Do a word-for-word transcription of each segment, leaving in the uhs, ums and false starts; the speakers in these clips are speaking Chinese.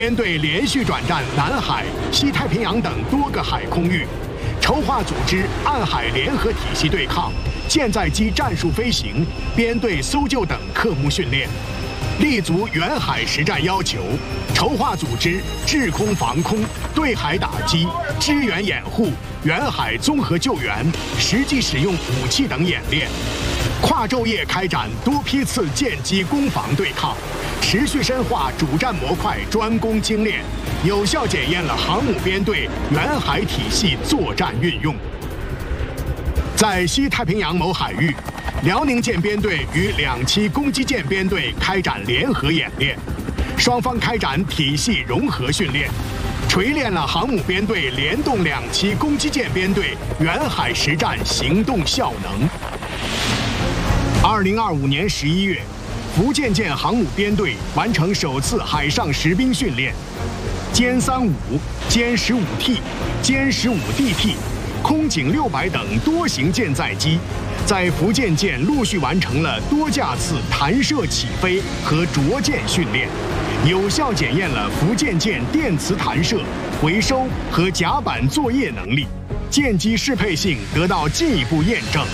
编队连续转战南海、西太平洋等多个海空域，筹划组织暗海联合体系对抗、舰载机战术飞行、编队搜救等科目训练，立足远海实战要求，筹划组织制空防空、对海打击、支援掩护、远海综合救援、实际使用武器等演练，跨昼夜开展多批次舰机攻防对抗，持续深化主战模块专攻精练，有效检验了航母编队远海体系作战运用。在西太平洋某海域，辽宁舰编队与两栖攻击舰编队开展联合演练，双方开展体系融合训练，锤炼了航母编队联动两栖攻击舰编队远海实战行动效能。二零二五年十一月，福建舰航母编队完成首次海上实兵训练，歼三五、歼十五 T、歼十五 D T、空警六百等多型舰载机，在福建舰陆续完成了多架次弹射起飞和着舰训练，有效检验了福建舰电磁弹射、回收和甲板作业能力，舰机适配性得到进一步验证。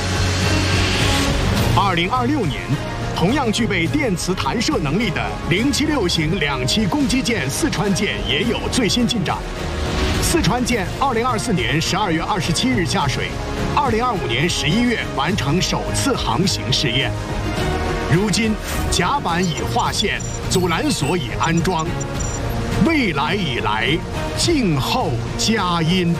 二零二六年，同样具备电磁弹射能力的零七六型两栖攻击舰四川舰也有最新进展。四川舰二零二四年十二月二十七日下水，二零二五年十一月完成首次航行试验。如今，甲板已划线，阻拦索已安装，未来已来，静候佳音。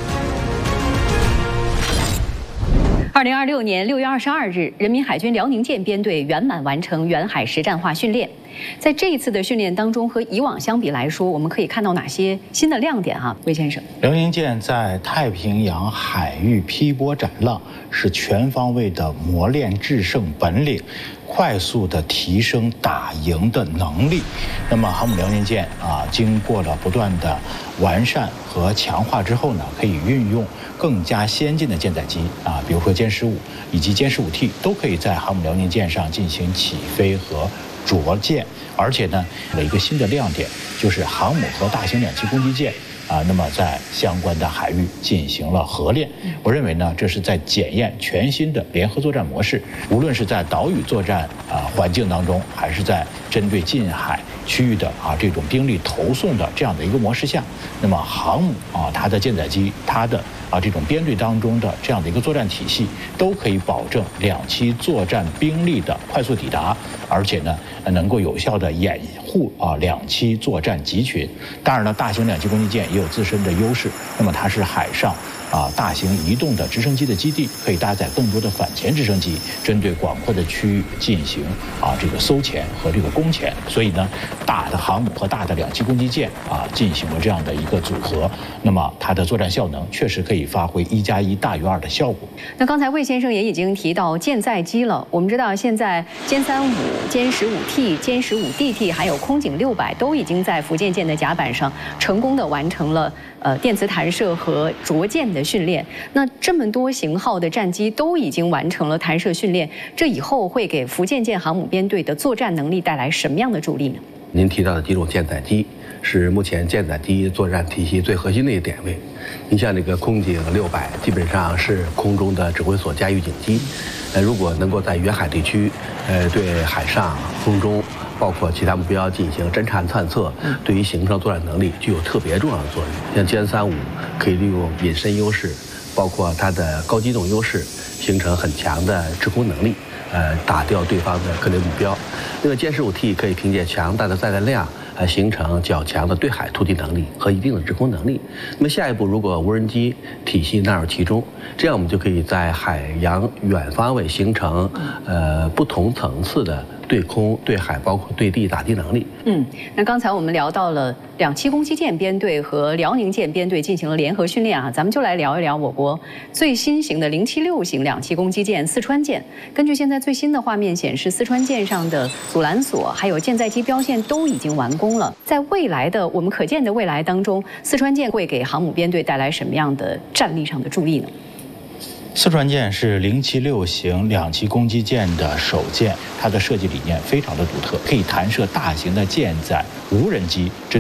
二零二六年六月二十二日，人民海军辽宁舰编队圆满完成远海实战化训练。在这一次的训练当中，和以往相比来说，我们可以看到哪些新的亮点啊？魏先生， 辽宁舰在太平洋海域劈波斩浪，是全方位的磨练制胜本领，快速的提升打赢的能力。那么航母辽宁舰啊，经过了不断的完善和强化之后呢，可以运用更加先进的舰载机啊，比如说歼十五以及歼十五 T 都可以在航母辽宁舰上进行起飞和着舰，而且呢，有一个新的亮点，就是航母和大型两栖攻击舰啊，那么在相关的海域进行了合练。我认为呢，这是在检验全新的联合作战模式，无论是在岛屿作战啊环境当中，还是在针对近海区域的啊这种兵力投送的这样的一个模式下，那么航母啊它的舰载机它的啊这种编队当中的这样的一个作战体系，都可以保证两栖作战兵力的快速抵达，而且呢能够有效的掩护啊两栖作战集群。当然了，大型两栖攻击舰也有自身的优势，那么它是海上啊大型移动的直升机的基地，可以搭载更多的反潜直升机，针对广阔的区域进行啊这个搜潜和这个攻潜。所以呢，大的航母和大的两栖攻击舰啊进行了这样的一个组合，那么它的作战效能确实可以发挥一加一大于二的效果。 那刚才魏先生也已经提到舰载机了，我们知道现在歼三五、歼十五 T、歼十五 D T 还有空警六百都已经在福建舰的甲板上成功的完成了呃电磁弹射和着舰的训练。那这么多型号的战机都已经完成了弹射训练，这以后会给福建舰航母编队的作战能力带来什么样的助力呢？ 您提到的几种舰载机是目前舰载机作战体系最核心的一个点位。你像这个空警六百，基本上是空中的指挥所加预警机，呃，如果能够在远海地区，呃，对海上、空中，包括其他目标进行侦察探测，对于形成作战能力具有特别重要的作用。像歼三五可以利用隐身优势，包括它的高机动优势，形成很强的制空能力，呃，打掉对方的客类目标。另外，歼十五 T 可以凭借强大的载弹量，呃，形成较强的对海突击能力和一定的制空能力。那么下一步，如果无人机体系纳入其中，这样我们就可以在海洋远方位形成呃不同层次的对空、对海，包括对地打击能力。 嗯，那刚才我们聊到了两栖攻击舰编队和辽宁舰编队进行了联合训练啊，咱们就来聊一聊我国最新型的零七六型两栖攻击舰四川舰。根据现在最新的画面显示，四川舰上的阻拦索还有舰载机标线都已经完工了。在未来的我们可见的未来当中，四川舰会给航母编队带来什么样的战力上的助力呢？ 四川舰是零七六型两栖攻击舰的首舰，它的设计理念非常的独特，可以弹射大型的舰载无人机。